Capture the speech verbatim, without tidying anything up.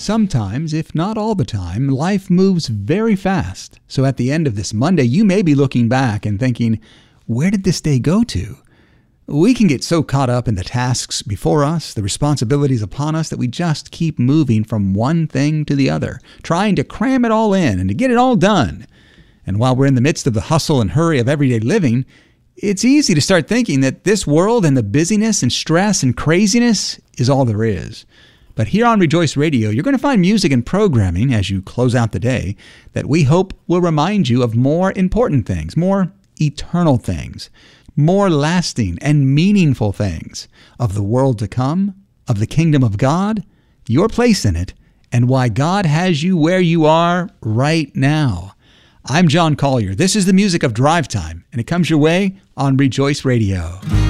Sometimes, if not all the time, life moves very fast. So at the end of this Monday, you may be looking back and thinking, where did this day go to? We can get so caught up in the tasks before us, the responsibilities upon us, that we just keep moving from one thing to the other, trying to cram it all in and to get it all done. And while we're in the midst of the hustle and hurry of everyday living, it's easy to start thinking that this world and the busyness and stress and craziness is all there is. But here on Rejoice Radio, you're going to find music and programming as you close out the day that we hope will remind you of more important things, more eternal things, more lasting and meaningful things of the world to come, of the kingdom of God, your place in it, and why God has you where you are right now. I'm John Collier. This is the music of Drive Time, and it comes your way on Rejoice Radio.